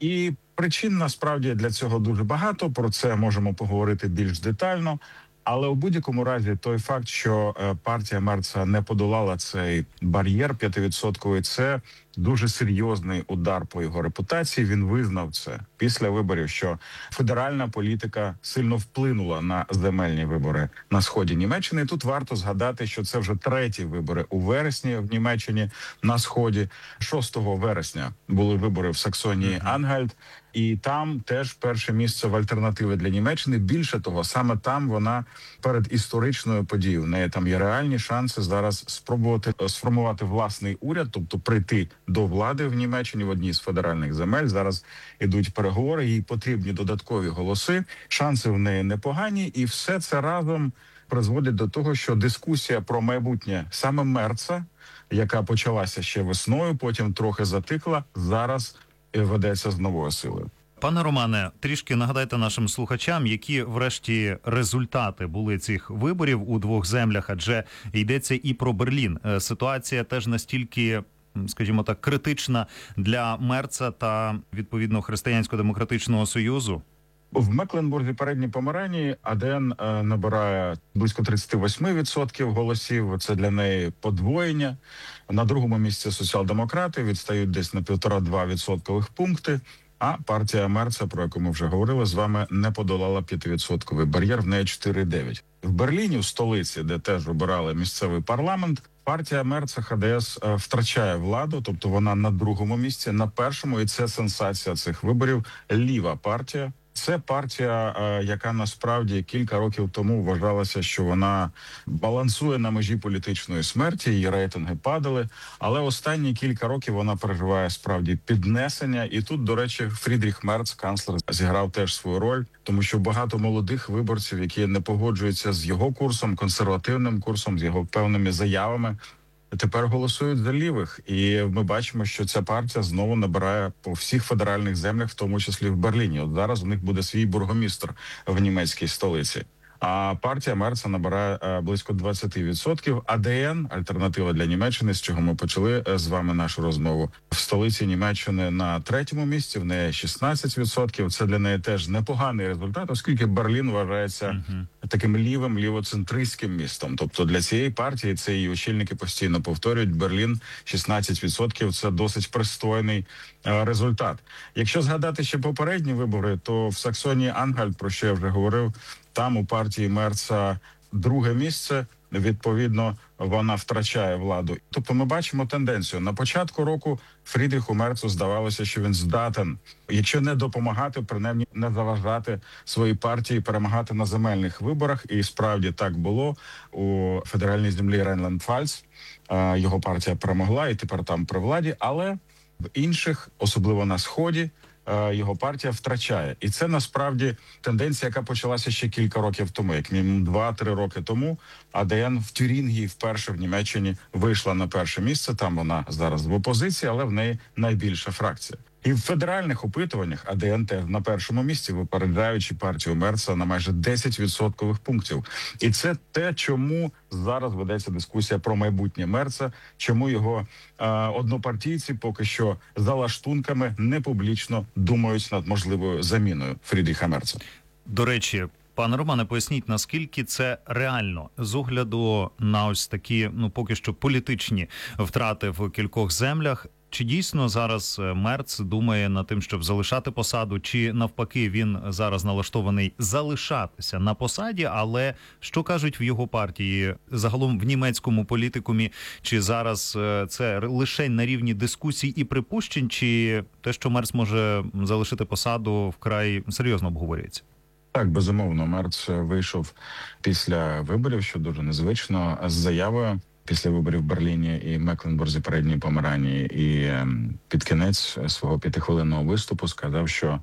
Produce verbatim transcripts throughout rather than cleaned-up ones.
І причин насправді для цього дуже багато. Про це можемо поговорити більш детально. Але у будь-якому разі той факт, що партія Мерца не подолала цей бар'єр п'ятивідсотковий, це дуже серйозний удар по його репутації. Він визнав це після виборів, що федеральна політика сильно вплинула на земельні вибори на сході Німеччини. І тут варто згадати, що це вже треті вибори у вересні в Німеччині на сході. шостого вересня були вибори в Саксонії Ангальт. І там теж перше місце в альтернативи для Німеччини. Більше того, саме там вона перед історичною подією. В неї там є реальні шанси зараз спробувати сформувати власний уряд, тобто прийти до влади в Німеччині в одній з федеральних земель. Зараз ідуть переговори, їй потрібні додаткові голоси. Шанси в неї непогані, і все це разом призводить до того, що дискусія про майбутнє саме Мерца, яка почалася ще весною, потім трохи затикла, зараз ведеться з новою силою. Пане Романе, трішки нагадайте нашим слухачам, які врешті результати були цих виборів у двох землях, адже йдеться і про Берлін. Ситуація теж настільки, скажімо так, критична для Мерца та, відповідно, Християнсько-демократичного союзу. В Мекленбурзі Передній Померанії АДН е, набирає близько тридцять вісім відсотків голосів. Це для неї подвоєння. На другому місці соціал-демократи відстають десь на півтора-два відсоткових пункти. А партія Мерца, про яку ми вже говорили з вами, не подолала п'ятивідсотковий бар'єр, в неї чотири дев'ять. В Берліні, в столиці, де теж обирали місцевий парламент, партія Мерца ХДС втрачає владу, тобто вона на другому місці, на першому, і це сенсація цих виборів, ліва партія. Це партія, яка насправді кілька років тому вважалася, що вона балансує на межі політичної смерті, її рейтинги падали, але останні кілька років вона переживає справді піднесення. І тут, до речі, Фрідріх Мерц, канцлер, зіграв теж свою роль, тому що багато молодих виборців, які не погоджуються з його курсом, консервативним курсом, з його певними заявами, тепер голосують за лівих. І ми бачимо, що ця партія знову набирає по всіх федеральних землях, в тому числі в Берліні. От зараз у них буде свій бургомістр в німецькій столиці. А партія Мерца набирає близько двадцять відсотків. АДН, альтернатива для Німеччини, з чого ми почали з вами нашу розмову, в столиці Німеччини на третьому місці, в неї шістнадцять відсотків. Це для неї теж непоганий результат, оскільки Берлін вважається uh-huh. таким лівим, лівоцентристським містом. Тобто для цієї партії, це її очільники постійно повторюють, Берлін шістнадцять відсотків – це досить пристойний е, результат. Якщо згадати ще попередні вибори, то в Саксонії Ангальт, про що я вже говорив, там у партії Мерца друге місце, відповідно, вона втрачає владу. Тобто ми бачимо тенденцію. На початку року Фрідріху Мерцу здавалося, що він здатен, якщо не допомагати, принаймні не заважати своїй партії перемагати на земельних виборах. І справді так було. У федеральній землі Рейнланд-Пфальц його партія перемогла і тепер там при владі, але в інших, особливо на Сході, його партія втрачає. І це насправді тенденція, яка почалася ще кілька років тому, як мінімум два-три роки тому. АДН в Тюрінгії вперше в Німеччині вийшла на перше місце, там вона зараз в опозиції, але в неї найбільша фракція. І в федеральних опитуваннях АДН теж на першому місці, випереджаючи партію Мерца на майже десять відсоткових пунктів. І це те, чому зараз ведеться дискусія про майбутнє Мерца, чому його е, однопартійці поки що за лаштунками не публічно думають над можливою заміною Фрідріха Мерца. До речі, пане Романе, поясніть, наскільки це реально з огляду на ось такі, ну, поки що політичні втрати в кількох землях. Чи дійсно зараз Мерц думає над тим, щоб залишати посаду, чи навпаки він зараз налаштований залишатися на посаді, але що кажуть в його партії, загалом в німецькому політикумі, чи зараз це лише на рівні дискусій і припущень, чи те, що Мерц може залишити посаду, вкрай серйозно обговорюється? Так, безумовно, Мерц вийшов після виборів, що дуже незвично, з заявою після виборів в Берліні і Мекленбурзі Передній Померанії, і під кінець свого п'ятихвилинного виступу сказав, що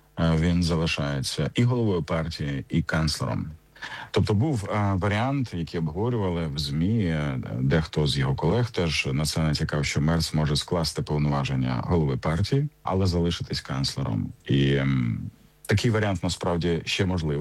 він залишається і головою партії, і канцлером. Тобто був варіант, який обговорювали в ЗМІ, дехто з його колег теж на це натякав, що Мерц може скласти повноваження голови партії, але залишитись канцлером. І такий варіант насправді ще можливий.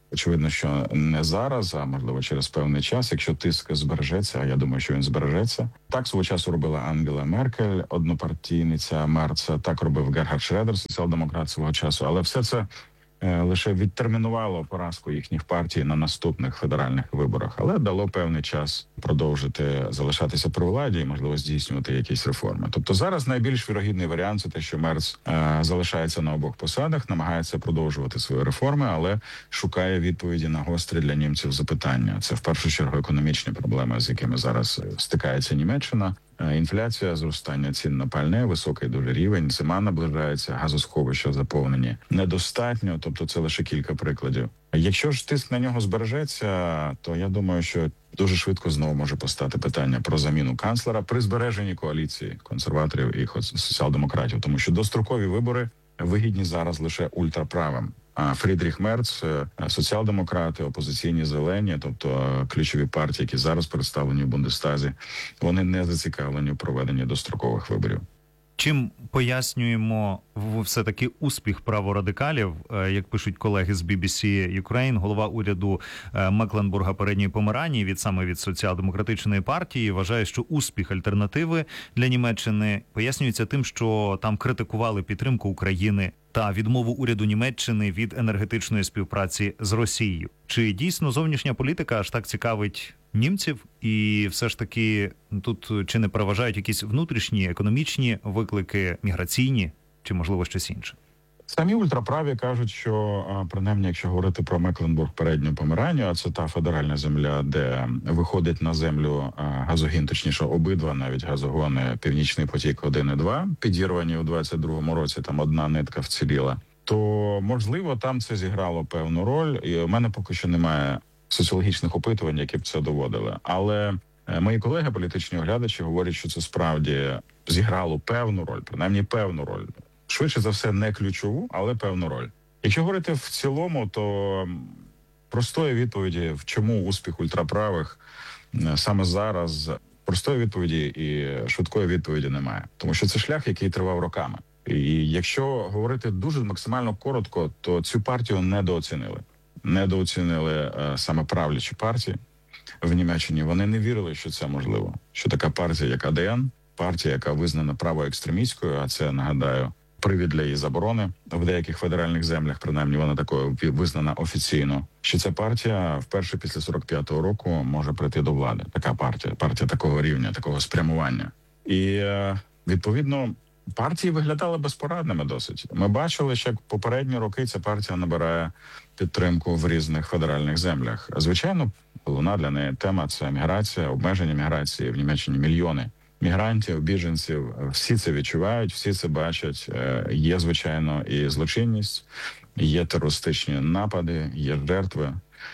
Очевидно, що не зараз, а можливо через певний час, якщо тиск збережеться, а я думаю, що він збережеться. Так свого часу робила Ангела Меркель, однопартійниця Мерца, так робив Герхард Шредер, соціал-демократ свого часу, але все це е, лише відтермінувало поразку їхніх партій на наступних федеральних виборах, але дало певний час продовжити залишатися при владі і, можливо, здійснювати якісь реформи. Тобто зараз найбільш вірогідний варіант – це те, що Мерц е, залишається на обох посадах, намагається продовжувати свої реформи, але шукає відповіді на гострі для німців запитання. Це в першу чергу економічні проблеми, з якими зараз стикається Німеччина. Інфляція, зростання цін на пальне, високий дуже рівень, зима наближається, газосховища заповнені недостатньо, тобто це лише кілька прикладів. Якщо ж тиск на нього збережеться, то я думаю, що дуже швидко знову може постати питання про заміну канцлера при збереженні коаліції консерваторів і соціал-демократів, тому що дострокові вибори вигідні зараз лише ультраправим. А Фрідріх Мерц, соціал-демократи, опозиційні зелені, тобто ключові партії, які зараз представлені в Бундестазі, вони не зацікавлені в проведенні дострокових виборів. Чим пояснюємо все-таки успіх праворадикалів, як пишуть колеги з бі бі сі Ukraine, голова уряду Мекленбурга Передньої Померанії від саме від соціал-демократичної партії вважає, що успіх альтернативи для Німеччини пояснюється тим, що там критикували підтримку України та відмову уряду Німеччини від енергетичної співпраці з Росією. Чи дійсно зовнішня політика аж так цікавить німців, і все ж таки тут чи не переважають якісь внутрішні економічні виклики, міграційні, чи можливо щось інше? Самі ультраправі кажуть, що принаймні, якщо говорити про Мекленбург Передню Померанію, а це та федеральна земля, де виходить на землю газогін, точніше обидва навіть газогони Північний потік один і два, підірвані у двадцять другому році, там одна нитка вціліла, то можливо там це зіграло певну роль, і у мене поки що немає соціологічних опитувань, які б це доводили. Але мої колеги, політичні оглядачі, говорять, що це справді зіграло певну роль, принаймні певну роль. Швидше за все, не ключову, але певну роль. Якщо говорити в цілому, то простої відповіді, в чому успіх ультраправих саме зараз, простої відповіді і швидкої відповіді немає. Тому що це шлях, який тривав роками. І якщо говорити дуже максимально коротко, то цю партію недооцінили. Недооцінили саме правлячі партії в Німеччині. Вони не вірили, що це можливо. Що така партія, як а де ен, партія, яка визнана правоекстремістською, а це, нагадаю, привід для її заборони в деяких федеральних землях, принаймні вона такою визнана офіційно, що ця партія вперше після сорок п'ятого року може прийти до влади. Така партія, партія такого рівня, такого спрямування. І, відповідно, партії виглядали безпорадними досить. Ми бачили, що як попередні роки ця партія набирає підтримку в різних федеральних землях. Звичайно, головна для неї тема – це міграція, обмеження міграції. В Німеччині мільйони мігрантів, біженців. Всі це відчувають, всі це бачать. Є, звичайно, і злочинність, є терористичні напади, є жертви.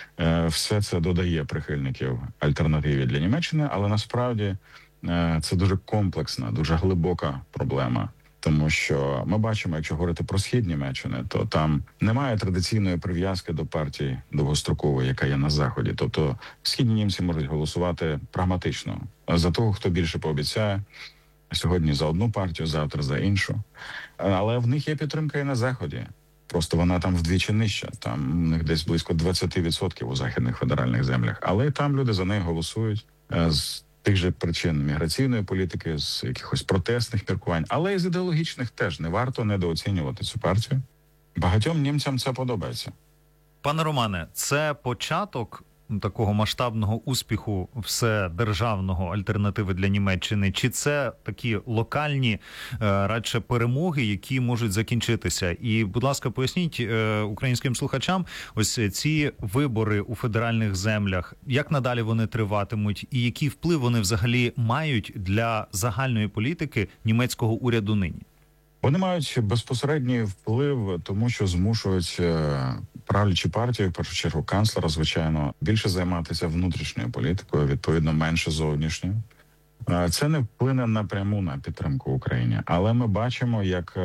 Все це додає прихильників альтернативі для Німеччини, але насправді це дуже комплексна, дуже глибока проблема. Тому що ми бачимо, якщо говорити про схід Німеччини, то там немає традиційної прив'язки до партії довгострокової, яка є на Заході. Тобто східні німці можуть голосувати прагматично за того, хто більше пообіцяє. Сьогодні за одну партію, завтра за іншу. Але в них є підтримка і на Заході. Просто вона там вдвічі нижча. Там у них десь близько двадцять відсотків у західних федеральних землях. Але і там люди за неї голосують з тих же причин міграційної політики, з якихось протестних міркувань, але і з ідеологічних теж. Не варто недооцінювати цю партію. Багатьом німцям це подобається. Пане Романе, це початок такого масштабного успіху вседержавного альтернативи для Німеччини? Чи це такі локальні, радше перемоги, які можуть закінчитися? І, будь ласка, поясніть українським слухачам, ось ці вибори у федеральних землях, як надалі вони триватимуть і який вплив вони взагалі мають для загальної політики німецького уряду нині? Вони мають безпосередній вплив, тому що змушують правлячі партії, в першу чергу канцлера, звичайно, більше займатися внутрішньою політикою, відповідно, менше зовнішньою. Це не вплине напряму на підтримку Україні, але ми бачимо, як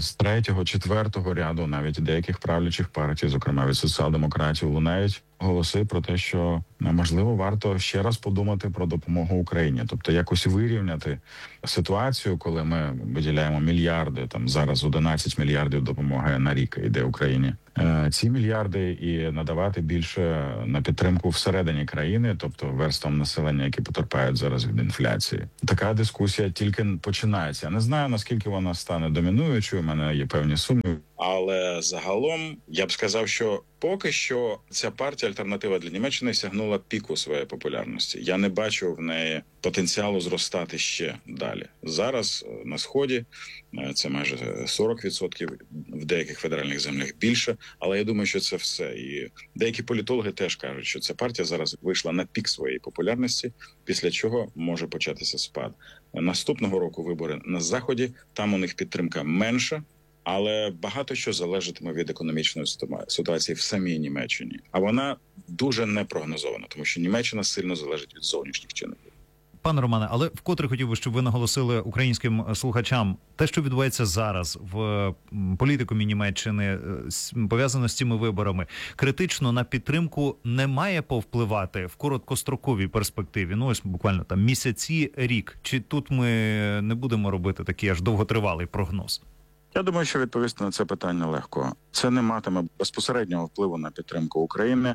з третього, четвертого ряду, навіть деяких правлячих партій, зокрема від соціал-демократів, лунають голоси про те, що можливо варто ще раз подумати про допомогу Україні, тобто якось вирівняти ситуацію, коли ми виділяємо мільярди, там зараз одинадцять мільярдів допомоги на рік йде Україні. Ці мільярди і надавати більше на підтримку всередині країни, тобто верствам населення, які потерпають зараз від інфляції. Така дискусія тільки починається. Я не знаю, наскільки вона стане домінуючою, у мене є певні сумніви. Але загалом я б сказав, що поки що ця партія «Альтернатива для Німеччини» сягнула піку своєї популярності. Я не бачу в неї потенціалу зростати ще далі. Зараз на Сході це майже сорок відсотків, в деяких федеральних землях більше, але я думаю, що це все. І деякі політологи теж кажуть, що ця партія зараз вийшла на пік своєї популярності, після чого може початися спад. Наступного року вибори на Заході, там у них підтримка менша, але багато що залежатиме від економічної ситуації в самій Німеччині. А вона дуже непрогнозована, тому що Німеччина сильно залежить від зовнішніх чинників. Пане Романе, але вкотре хотів би, щоб ви наголосили українським слухачам, те, що відбувається зараз в політикумі Німеччини, пов'язано з цими виборами, критично на підтримку не має повпливати в короткостроковій перспективі, ну ось буквально там місяці, рік. Чи тут ми не будемо робити такий аж довготривалий прогноз? Я думаю, що відповісти на це питання легко. Це не матиме безпосереднього впливу на підтримку України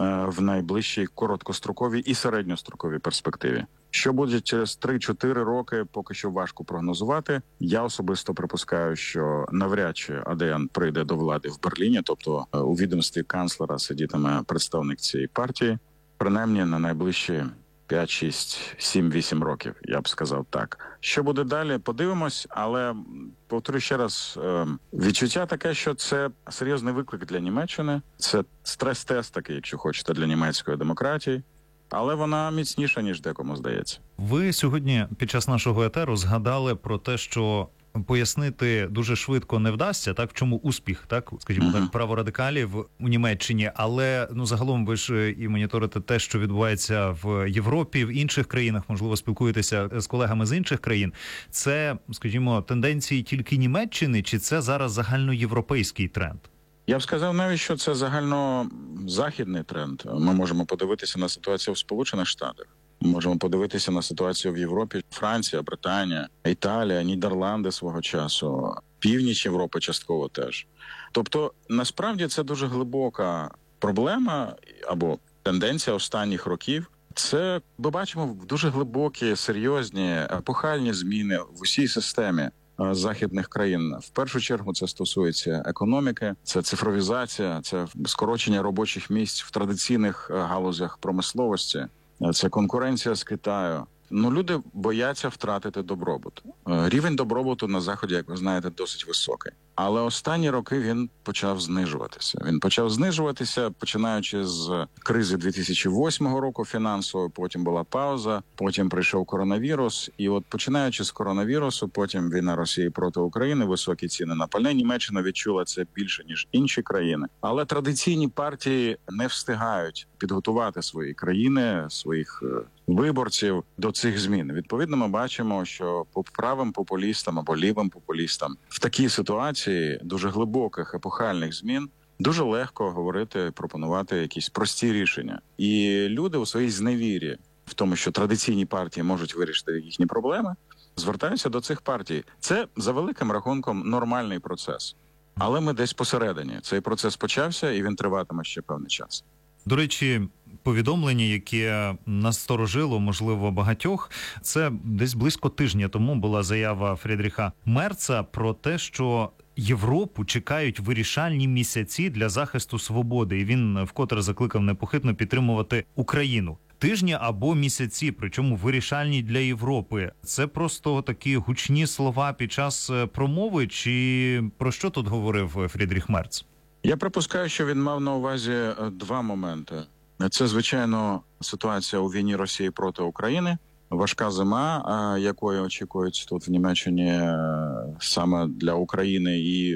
в найближчій короткостроковій і середньостроковій перспективі. Що буде через три-чотири роки, поки що важко прогнозувати. Я особисто припускаю, що навряд чи АДН прийде до влади в Берліні, тобто у відомстві канцлера сидітиме представник цієї партії, принаймні на найближчі п'ять, шість, сім, вісім років, я б сказав так. Що буде далі, подивимось, але, повторю ще раз, відчуття таке, що це серйозний виклик для Німеччини, це стрес-тест такий, якщо хочете, для німецької демократії, але вона міцніша, ніж декому здається. Ви сьогодні під час нашого етеру згадали про те, що пояснити дуже швидко не вдасться, так, в чому успіх, так, скажімо uh-huh. так, праворадикалів у Німеччині, але, ну, загалом ви ж і моніторите те, що відбувається в Європі, в інших країнах, можливо, спілкуєтеся з колегами з інших країн. Це, скажімо, тенденції тільки Німеччини, чи це зараз загальноєвропейський тренд? Я б сказав навіть, що це загальнозахідний тренд. Ми можемо подивитися на ситуацію в Сполучених Штатах. Можемо подивитися на ситуацію в Європі: Франція, Британія, Італія, Нідерланди свого часу, північ Європи частково теж. Тобто, насправді, це дуже глибока проблема або тенденція останніх років. Це, ми бачимо, дуже глибокі, серйозні, епохальні зміни в усій системі західних країн. В першу чергу це стосується економіки, це цифровізація, це скорочення робочих місць в традиційних галузях промисловості. Це конкуренція з Китаю. Ну, люди бояться втратити добробут. Рівень добробуту на Заході, як ви знаєте, досить високий. Але останні роки він почав знижуватися. Він почав знижуватися, починаючи з кризи дві тисячі восьмого року фінансової, потім була пауза, потім прийшов коронавірус. І от починаючи з коронавірусу, потім війна Росії проти України, високі ціни на пальне. Німеччина відчула це більше, ніж інші країни. Але традиційні партії не встигають підготувати свої країни, своїх виборців до цих змін. Відповідно, ми бачимо, що по правим популістам або лівим популістам в такій ситуації дуже глибоких епохальних змін дуже легко говорити, пропонувати якісь прості рішення. І люди у своїй зневірі в тому, що традиційні партії можуть вирішити їхні проблеми, звертаються до цих партій. Це, за великим рахунком, нормальний процес. Але ми десь посередині. Цей процес почався, і він триватиме ще певний час. До речі, повідомлення, яке насторожило, можливо, багатьох, це десь близько тижня тому була заява Фрідріха Мерца про те, що Європу чекають вирішальні місяці для захисту свободи, і він вкотре закликав непохитно підтримувати Україну. Тижні або місяці, причому вирішальні для Європи. Це просто такі гучні слова під час промови, чи про що тут говорив Фрідріх Мерц? Я припускаю, що він мав на увазі два моменти. Це, звичайно, ситуація у війні Росії проти України, важка зима, якої очікують тут в Німеччині саме для України, і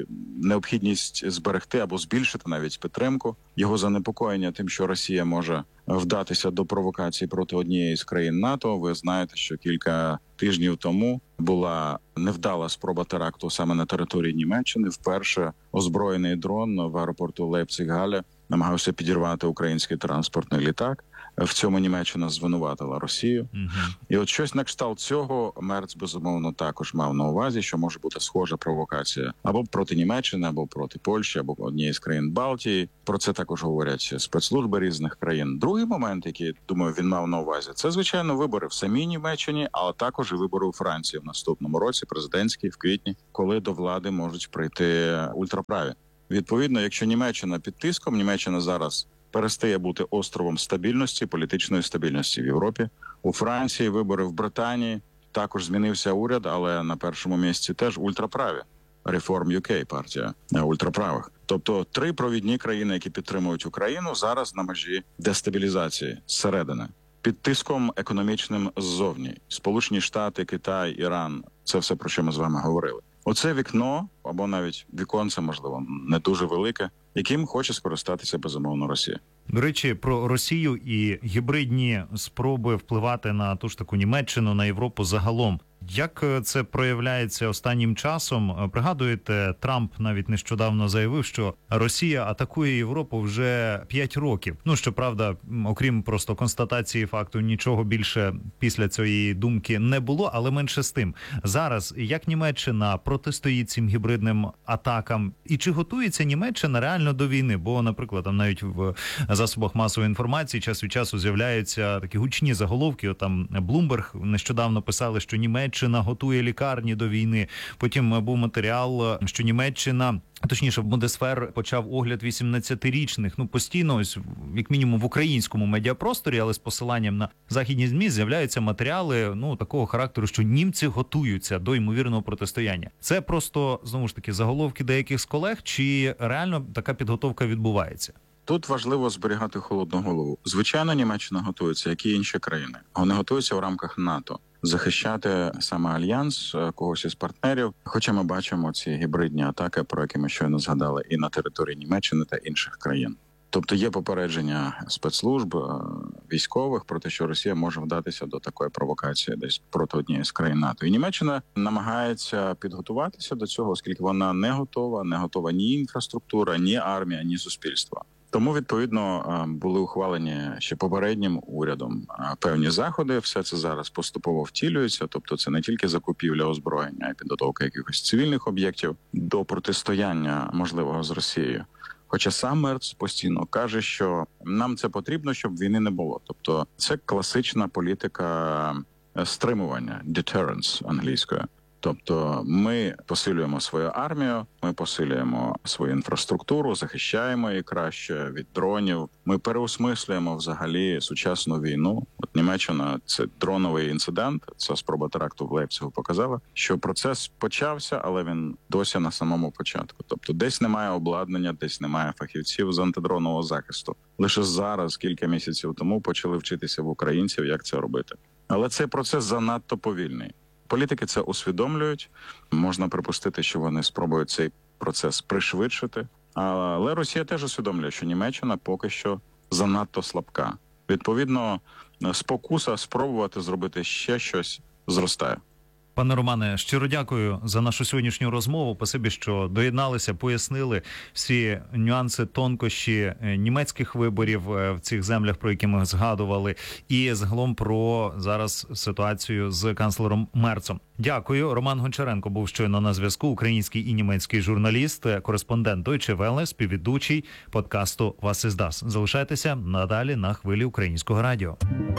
необхідність зберегти або збільшити навіть підтримку, його занепокоєння тим, що Росія може вдатися до провокацій проти однієї з країн НАТО. Ви знаєте, що кілька тижнів тому була невдала спроба теракту саме на території Німеччини. Вперше озброєний дрон в аеропорту Лейпциг-Галле намагався підірвати український транспортний літак. В цьому Німеччина звинуватила Росію. Uh-huh. І от щось на кшталт цього Мерц, безумовно, також мав на увазі, що може бути схожа провокація або проти Німеччини, або проти Польщі, або однієї з країн Балтії. Про це також говорять спецслужби різних країн. Другий момент, який, думаю, він мав на увазі, це, звичайно, вибори в самій Німеччині, але також і вибори у Франції в наступному році, президентські, в квітні, коли до влади можуть прийти ультраправі. Відповідно, якщо Німеччина під тиском, Німеччина зараз перестає бути островом стабільності, політичної стабільності в Європі. У Франції вибори, в Британії також змінився уряд, але на першому місці теж ультраправі. Reform ю кей партія ультраправих. Тобто три провідні країни, які підтримують Україну, зараз на межі дестабілізації зсередини. Під тиском економічним ззовні. Сполучені Штати, Китай, Іран – це все, про що ми з вами говорили. Оце вікно, або навіть віконце, можливо, не дуже велике, яким хоче скористатися, безумовно, Росія. До речі, про Росію і гібридні спроби впливати на ту ж таку Німеччину, на Європу загалом. Як це проявляється останнім часом? Пригадуєте, Трамп навіть нещодавно заявив, що Росія атакує Європу вже п'ять років. Ну, щоправда, окрім просто констатації факту, нічого більше після цієї думки не було, але менше з тим. Зараз, як Німеччина протистоїть цим гібридним атакам? І чи готується Німеччина реально до війни? Бо, наприклад, там навіть в засобах масової інформації час від часу з'являються такі гучні заголовки. От там Bloomberg нещодавно писали, що Німеччина Німеччина готує лікарні до війни. Потім був матеріал, що Німеччина, точніше, в Бундесвер почав огляд вісімнадцятирічних. Ну, постійно, ось, як мінімум, в українському медіапросторі, але з посиланням на західні ЗМІ, з'являються матеріали, ну, такого характеру, що німці готуються до ймовірного протистояння. Це просто, знову ж таки, заголовки деяких з колег, чи реально така підготовка відбувається? Тут важливо зберігати холодну голову. Звичайно, Німеччина готується, як і інші країни. Вони готуються в рамках НАТО захищати саме альянс, когось із партнерів. Хоча ми бачимо ці гібридні атаки, про які ми щойно згадали, і на території Німеччини та інших країн. Тобто є попередження спецслужб, військових про те, що Росія може вдатися до такої провокації десь проти однієї з країн НАТО. І Німеччина намагається підготуватися до цього, оскільки вона не готова, не готова ні інфраструктура, ні армія, ні суспільство. Тому, відповідно, були ухвалені ще попереднім урядом певні заходи. Все це зараз поступово втілюється. Тобто це не тільки закупівля озброєння, а й підготовка якихось цивільних об'єктів до протистояння можливого з Росією. Хоча сам Мерц постійно каже, що нам це потрібно, щоб війни не було. Тобто це класична політика стримування, deterrence англійською. Тобто ми посилюємо свою армію, ми посилюємо свою інфраструктуру, захищаємо її краще від дронів. Ми переосмислюємо взагалі сучасну війну. От Німеччина – це дроновий інцидент, ця спроба теракту в Лейпцигу показала, що процес почався, але він досі на самому початку. Тобто десь немає обладнання, десь немає фахівців з антидронового захисту. Лише зараз, кілька місяців тому, почали вчитися в українців, як це робити. Але цей процес занадто повільний. Політики це усвідомлюють, можна припустити, що вони спробують цей процес пришвидшити. Але Росія теж усвідомлює, що Німеччина поки що занадто слабка. Відповідно, спокуса спробувати зробити ще щось зростає. Пане Романе, щиро дякую за нашу сьогоднішню розмову. Спасибі, що доєдналися, пояснили всі нюанси, тонкощі німецьких виборів в цих землях, про які ми згадували, і загалом про зараз ситуацію з канцлером Мерцом. Дякую. Роман Гончаренко був щойно на зв'язку, український і німецький журналіст, кореспондент Deutsche Welle, співведучий подкасту «Was ist das?». Залишайтеся надалі на хвилі Українського радіо.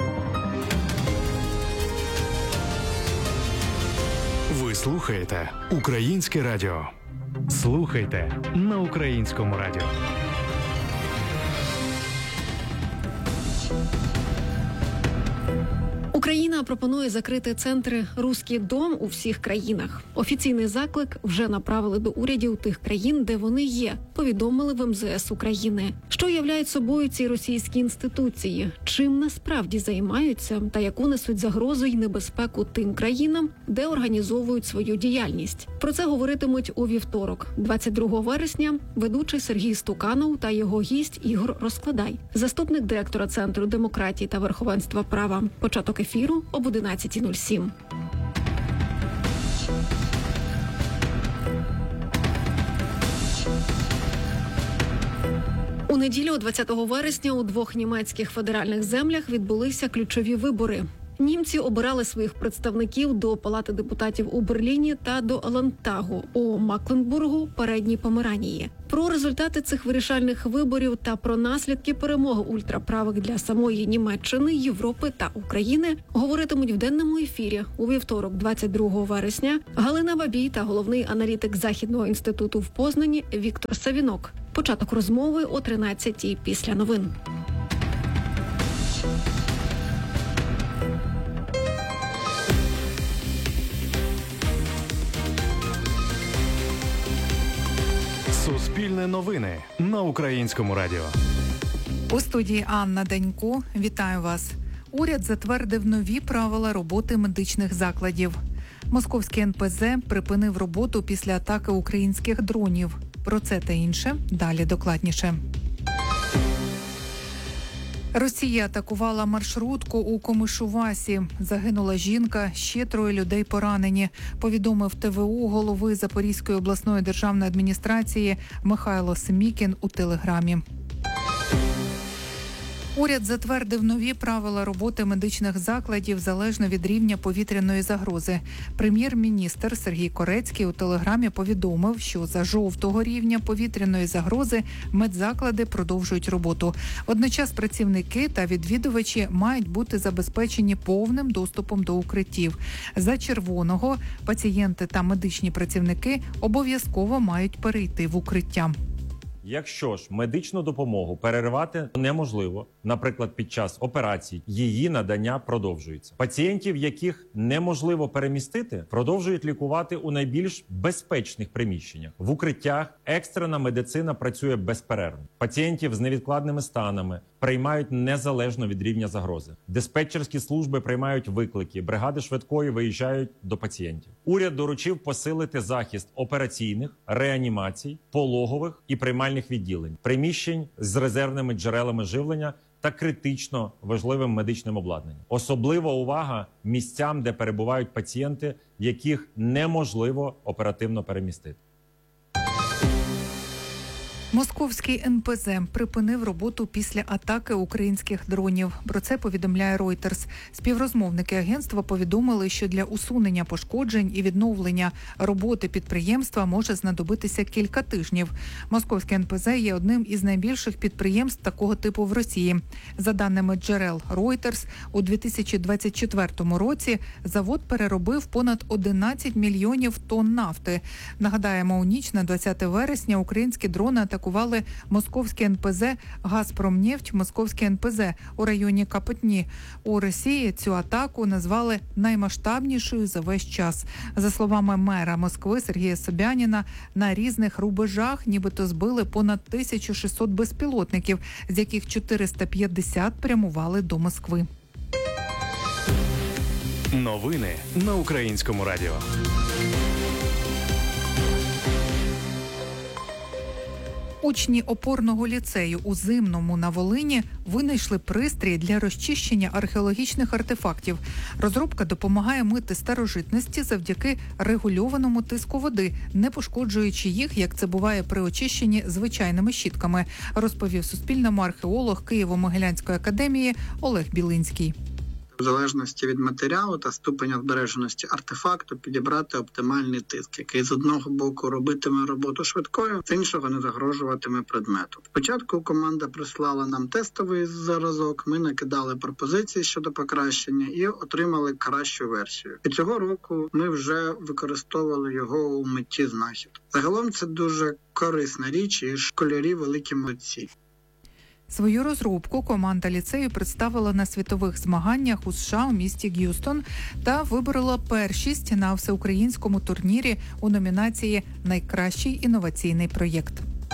Ви слухаєте Українське радіо. Слухайте на Українському радіо. Україна пропонує закрити центри «Руський дом» у всіх країнах. Офіційний заклик вже направили до урядів тих країн, де вони є, повідомили в ем зе ес України. Що являють собою ці російські інституції? Чим насправді займаються та яку несуть загрозу й небезпеку тим країнам, де організовують свою діяльність? Про це говоритимуть у вівторок, двадцять другого вересня, ведучий Сергій Стуканов та його гість Ігор Розкладай, заступник директора Центру демократії та верховенства права. Початок ефіру об одинадцятій нуль сім. У неділю, двадцятого вересня, у двох німецьких федеральних землях відбулися ключові вибори. Німці обирали своїх представників до Палати депутатів у Берліні та до Ландтагу у Макленбургу, Передній Померанії. Про результати цих вирішальних виборів та про наслідки перемоги ультраправих для самої Німеччини, Європи та України говоритимуть в денному ефірі у вівторок, двадцять другого вересня, Галина Бабій та головний аналітик Західного інституту в Познані Віктор Савінок. Початок розмови о тринадцятій після новин. Суспільне новини на Українському радіо. У студії Анна Данько. Вітаю вас. Уряд затвердив нові правила роботи медичних закладів. Московський ен пе зет припинив роботу після атаки українських дронів. Про це та інше далі докладніше. Росія атакувала маршрутку у Комишувасі. Загинула жінка, ще троє людей поранені, повідомив те ве у голови Запорізької обласної державної адміністрації Михайло Семікін у Телеграмі. Уряд затвердив нові правила роботи медичних закладів залежно від рівня повітряної загрози. Прем'єр-міністр Сергій Корецький у Телеграмі повідомив, що за жовтого рівня повітряної загрози медзаклади продовжують роботу. Водночас працівники та відвідувачі мають бути забезпечені повним доступом до укриттів. За червоного пацієнти та медичні працівники обов'язково мають перейти в укриття. Якщо ж медичну допомогу переривати неможливо, наприклад, під час операцій, її надання продовжується. Пацієнтів, яких неможливо перемістити, продовжують лікувати у найбільш безпечних приміщеннях. В укриттях екстрена медицина працює безперервно. Пацієнтів з невідкладними станами приймають незалежно від рівня загрози. Диспетчерські служби приймають виклики, бригади швидкої виїжджають до пацієнтів. Уряд доручив посилити захист операційних, реанімацій, пологових і приймальних відділень, приміщень з резервними джерелами живлення та критично важливим медичним обладнанням. Особлива увага місцям, де перебувають пацієнти, яких неможливо оперативно перемістити. Московський ен пе зет припинив роботу після атаки українських дронів. Про це повідомляє Reuters. Співрозмовники агентства повідомили, що для усунення пошкоджень і відновлення роботи підприємства може знадобитися кілька тижнів. Московський ен пе зет є одним із найбільших підприємств такого типу в Росії. За даними джерел Reuters, у дві тисячі двадцять четвертому році завод переробив понад одинадцять мільйонів тонн нафти. Нагадаємо, у ніч на двадцяте вересня українські дрони атакували московський ен пе зет «Газпромнефть», московський ен пе зет у районі Капотні. У Росії цю атаку назвали наймасштабнішою за весь час. За словами мера Москви Сергія Собяніна, на різних рубежах нібито збили понад тисячу шістсот безпілотників, з яких чотириста п'ятдесят прямували до Москви. Новини на Українському радіо. Учні опорного ліцею у Зимному на Волині винайшли пристрій для розчищення археологічних артефактів. Розробка допомагає мити старожитності завдяки регульованому тиску води, не пошкоджуючи їх, як це буває при очищенні звичайними щітками, розповів Суспільному археолог Києво-Могилянської академії Олег Білинський. В залежності від матеріалу та ступеня збереженості артефакту підібрати оптимальний тиск, який з одного боку робитиме роботу швидкою, з іншого не загрожуватиме предмету. Спочатку команда прислала нам тестовий зразок, ми накидали пропозиції щодо покращення і отримали кращу версію. І цього року ми вже використовували його у митті знахідок. Загалом це дуже корисна річ і школярі великі молодці. Свою розробку команда ліцею представила на світових змаганнях у США у місті Г'юстон та виборола першість на всеукраїнському турнірі у номінації «Найкращий інноваційний проєкт».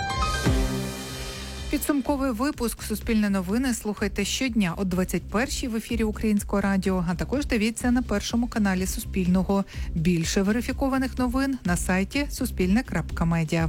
Підсумковий випуск «Суспільне новини» слухайте щодня о двадцять першій в ефірі Українського радіо, а також дивіться на першому каналі Суспільного. Більше верифікованих новин на сайті суспільне крапка медіа.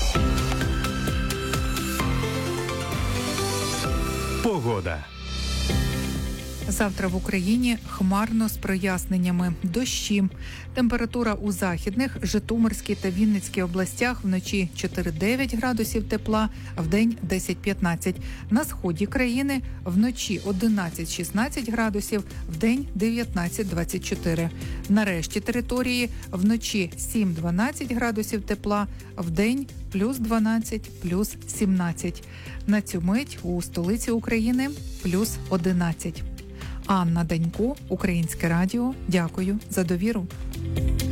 Погода. Завтра в Україні хмарно з проясненнями, дощі. Температура у західних, Житомирській та Вінницькій областях вночі чотири-дев'ять градусів тепла, а вдень десять-п'ятнадцять. На сході країни вночі одинадцять-шістнадцять градусів, вдень дев'ятнадцять-двадцять чотири. На решті території вночі сім-дванадцять градусів тепла, вдень плюс дванадцять, плюс сімнадцять. На цю мить у столиці України плюс одинадцять. Анна Данько, Українське радіо. Дякую за довіру.